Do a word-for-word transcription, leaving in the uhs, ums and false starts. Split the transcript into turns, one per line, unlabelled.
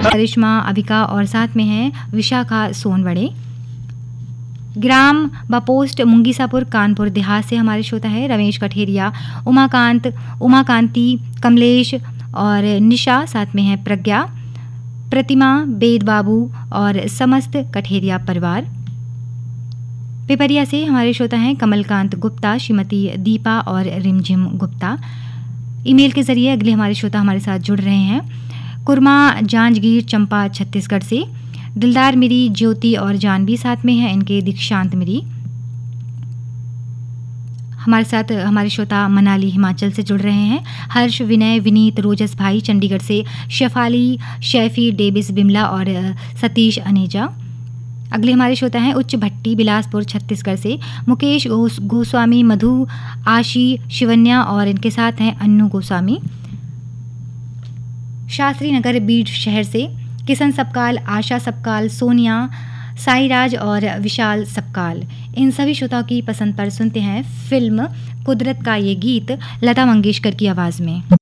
करिश्मा अविका और साथ में है विशाखा सोनवड़े। ग्राम बपोस्ट मुंगीसापुर कानपुर देहात से हमारे श्रोता है रमेश कठेरिया, उमाकांत उमाकांति कमलेश और निशा, साथ में है प्रज्ञा, प्रतिमा, बेद बाबू और समस्त कठेरिया परिवार। पिपरिया से हमारे श्रोता हैं कमलकांत गुप्ता, श्रीमती दीपा और रिमझिम गुप्ता। ईमेल के जरिए अगले हमारे श्रोता हमारे साथ जुड़ रहे हैं। कुरमा जांजगीर चंपा छत्तीसगढ़ से दिलदार मिरी, ज्योति और जानवी, साथ में है इनके दीक्षांत मिरी। हमारे साथ हमारे श्रोता मनाली हिमाचल से जुड़ रहे हैं। हर्ष, विनय, विनीत, रोजस भाई चंडीगढ़ से, शेफाली, शैफी, डेविस, बिमला और सतीश अनेजा। अगले हमारे श्रोता हैं उच्च भट्टी बिलासपुर छत्तीसगढ़ से मुकेश गोस्वामी, मधु, आशी, शिवन्या और इनके साथ हैं अन्नू गोस्वामी। शास्त्री नगर बीड शहर से किशन सबकाल, आशा सबकाल, सोनिया, साईराज और विशाल सबकाल। इन सभी श्रोताओं की पसंद पर सुनते हैं फिल्म कुदरत का ये गीत लता मंगेशकर की आवाज़ में।